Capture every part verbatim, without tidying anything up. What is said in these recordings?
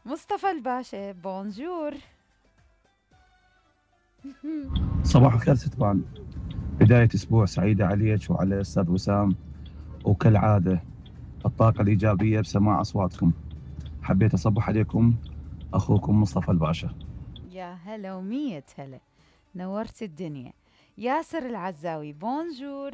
مصطفى الباشا بونجور. صباح الخير ستبان. بداية أسبوع سعيدة عليك وعلى الأستاذ وسام، وكالعادة الطاقة الإيجابية بسماع أصواتكم. حبيت أصبح عليكم، أخوكم مصطفى الباشا. يا هلا ومية هلا، نورت الدنيا. ياسر العزاوي بونجور.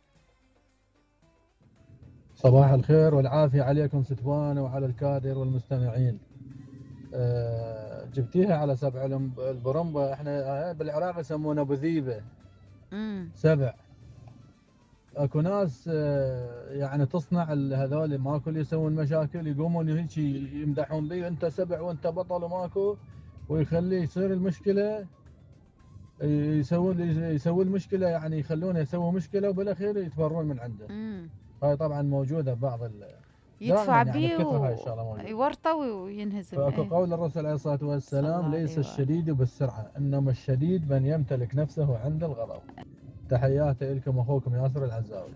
صباح الخير والعافية عليكم ستوان وعلى الكادر والمستمعين. أه جبتيها على سبع الم- البرمبة، احنا آه، بالعراق يسمونه ابو ذيبة. امم سبع. اكو ناس أه يعني تصنع ال- هذول ماكو اللي يسوون مشاكل، يقومون هيك يمدحون بي انت سبع وانت بطل وماكو، ويخلي يصير المشكلة، يسوون يسوي المشكلة، يعني يخلونه يسوي مشكلة وبالاخير يتبرون من عنده. امم هاي طبعا موجودة ببعض ال... دائما يدفع يعني بيه بكثرة هاي الشغلة موجودة. ويورطه وينهزم. فأكو ايه، قول الرسول عليه الصلاة صلى الله والسلام: ليس عليه وآله. الشديد بالسرعة، إنما الشديد من يمتلك نفسه عند الغضب. تحياتي لكم أخوكم ياسر العزاوي.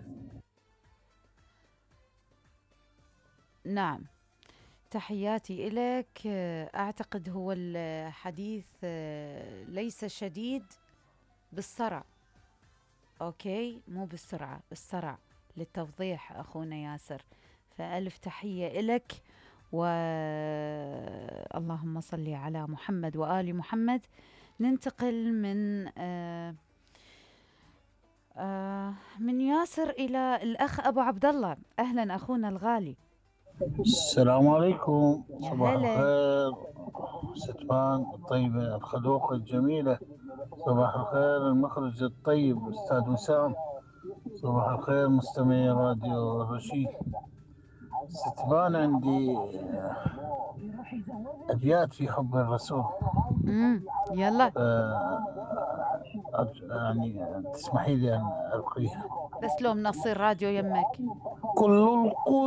نعم، تحياتي إليك. أعتقد هو الحديث آه، ليس شديد بالصرع. أوكي، مو بالسرعة، بالصرع، للتوضيح أخونا ياسر. فألف تحية إلك، واللهم صل على محمد وآل محمد. ننتقل من آه آه من ياسر إلى الأخ أبو عبد الله. أهلا أخونا الغالي. السلام عليكم، يا صباح هلا. الخير ستفان الطيبة الخلوقة الجميلة. صباح الخير المخرج الطيب أستاذ وسام. صباح الخير مستمعي راديو الرشيد. ستفان عندي أبيات في حب الرسول. امم يلا، أرج- يعني تسمحي لي أن ألقيها. بس لو منصي الراديو يمك. كل القلوب